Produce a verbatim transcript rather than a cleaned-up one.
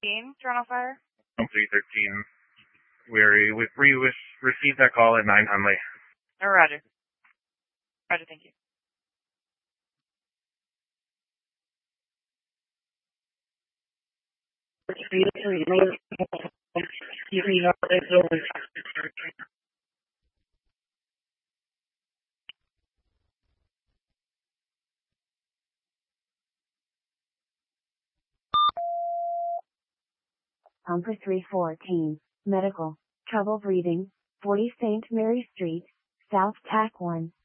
Toronto Fire. Um, three thirteen. We we we received that call at nine Hunley. Oh, Roger. Roger, thank you. Number three fourteen, medical, trouble breathing, forty Saint Mary Street, South Tack one.